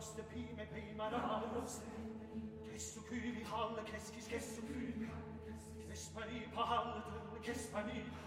roste pime prima rale roste che su qui vi halle che schis che su qui che spani pahalle che spani